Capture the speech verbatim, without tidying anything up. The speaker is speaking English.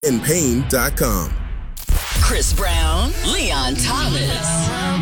and pain dot com. Chris Brown, Leon Thomas.